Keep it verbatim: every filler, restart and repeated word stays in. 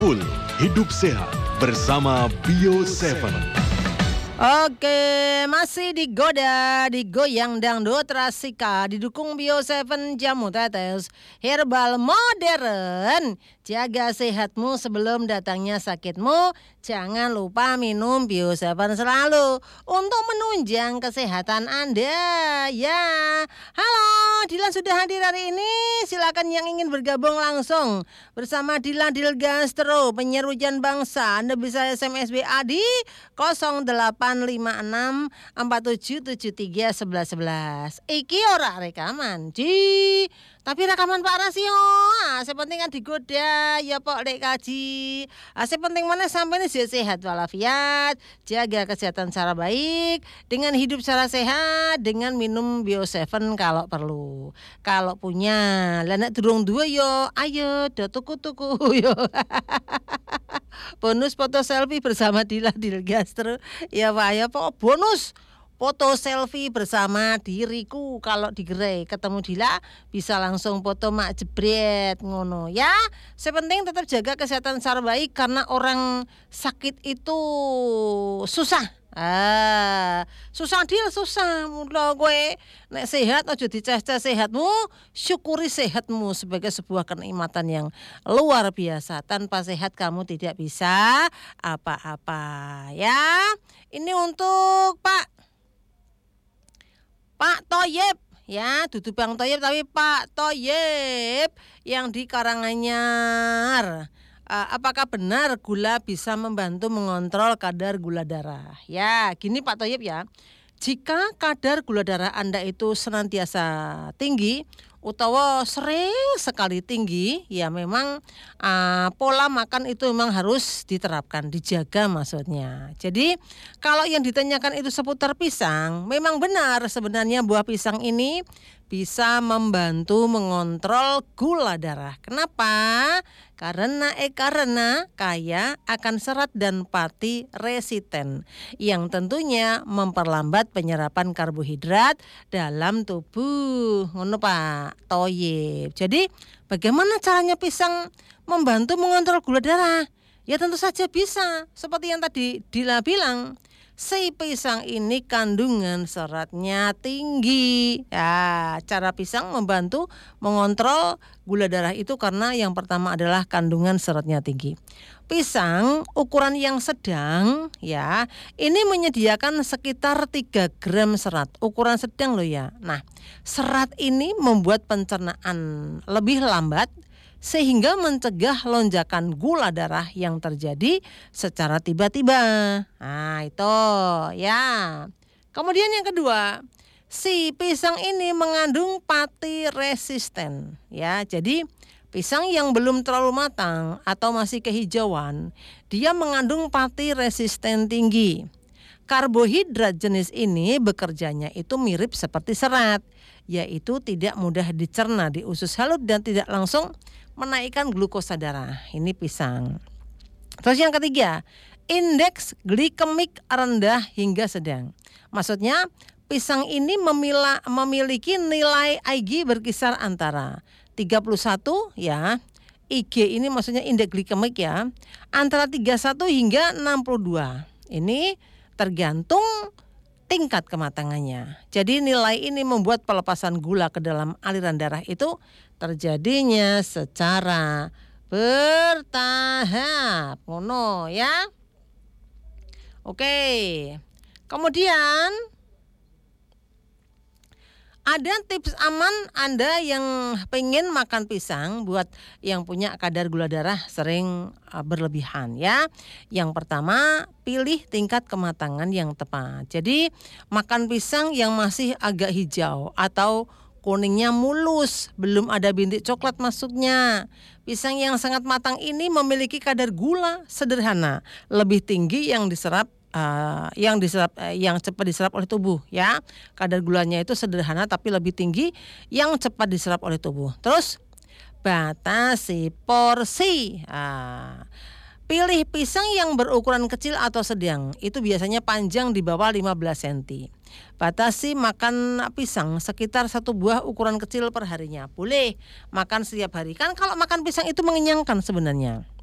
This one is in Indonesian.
Full Hidup Sehat bersama Bio tujuh. Oke, masih digoda, digoyang dangdut Rasika, didukung Bio tujuh jamu tetes herbal modern. Jaga sehatmu sebelum datangnya sakitmu. Jangan lupa minum Bio tujuh selalu untuk menunjang kesehatan Anda. Ya, halo, Dilan sudah hadir hari ini. Silakan yang ingin bergabung langsung bersama Dilan Dilgastro, penyiar Hujan Bangsa. Anda bisa S M S W A di nol delapan lima enam empat tujuh tujuh tiga satu satu satu satu. Iki ora rekaman, Ci. Tapi rekaman Pak Rasio. Ah, sepenting kan digoda ya Pak Dek Kaji. Ah, sepenting mana sampai ini sehat walafiat, jaga kesehatan secara baik, dengan hidup secara sehat, dengan minum Bio tujuh kalau perlu. Kalau punya, lah nek durung duwe yo, ayo do tuku-tuku yo. Bonus foto selfie bersama Dilan Dilgastro. Ya Pak, ya Pak, bonus foto selfie bersama diriku. Kalau di gerai ketemu Dila bisa langsung foto mak jebret ngono ya. Sepenting tetap jaga kesehatan secara baik, karena orang sakit itu susah. Ah, susah deal susah. Mula gue nek sehat aja diceh-ceh sehatmu, syukuri sehatmu sebagai sebuah kenikmatan yang luar biasa. Tanpa sehat kamu tidak bisa apa-apa ya. Ini untuk Pak Pak Toyib ya, dudu Bang Toyib tapi Pak Toyib yang di Karanganyar. Uh, apakah benar gula bisa membantu mengontrol kadar gula darah? Ya, gini Pak Toyib ya. Jika kadar gula darah Anda itu senantiasa tinggi, utawa sering sekali tinggi, ya memang uh, pola makan itu memang harus diterapkan, dijaga maksudnya. Jadi kalau yang ditanyakan itu seputar pisang, memang benar sebenarnya buah pisang ini bisa membantu mengontrol gula darah. Kenapa? Karena eh karena kaya akan serat dan pati resisten yang tentunya memperlambat penyerapan karbohidrat dalam tubuh. Ngono Pak Toyib. Jadi bagaimana caranya pisang membantu mengontrol gula darah? Ya tentu saja bisa. Seperti yang tadi Dila bilang, si pisang ini kandungan seratnya tinggi. Ya, cara pisang membantu mengontrol gula darah itu karena yang pertama adalah kandungan seratnya tinggi. Pisang ukuran yang sedang ya, ini menyediakan sekitar tiga gram serat. Ukuran sedang loh ya. Nah, serat ini membuat pencernaan lebih lambat sehingga mencegah lonjakan gula darah yang terjadi secara tiba-tiba. Nah, itu ya. Kemudian yang kedua, si pisang ini mengandung pati resisten ya. Jadi pisang yang belum terlalu matang atau masih kehijauan, dia mengandung pati resisten tinggi. Karbohidrat jenis ini bekerjanya itu mirip seperti serat, yaitu tidak mudah dicerna di usus halus dan tidak langsung menaikkan glukosa darah. Ini pisang. Terus yang ketiga, indeks glikemik rendah hingga sedang. Maksudnya pisang ini memila, memiliki nilai I G berkisar antara tiga puluh satu ya. I G ini maksudnya indeks glikemik ya, antara tiga puluh satu hingga enam puluh dua. Ini tergantung tingkat kematangannya. Jadi nilai ini membuat pelepasan gula ke dalam aliran darah itu terjadinya secara bertahap. Ngono ya. Oke. Kemudian ada tips aman Anda yang pengen makan pisang buat yang punya kadar gula darah sering berlebihan ya. Yang pertama, pilih tingkat kematangan yang tepat. Jadi makan pisang yang masih agak hijau atau kuningnya mulus, belum ada bintik coklat masuknya. Pisang yang sangat matang ini memiliki kadar gula sederhana, lebih tinggi yang diserap Uh, yang diserap uh, yang cepat diserap oleh tubuh ya. Kadar gulanya itu sederhana tapi lebih tinggi yang cepat diserap oleh tubuh. Terus batasi porsi. Uh, pilih pisang yang berukuran kecil atau sedang. Itu biasanya panjang di bawah lima belas sentimeter. Batasi makan pisang sekitar satu buah ukuran kecil per harinya. Boleh makan setiap hari. Kan kalau makan pisang itu mengenyangkan sebenarnya.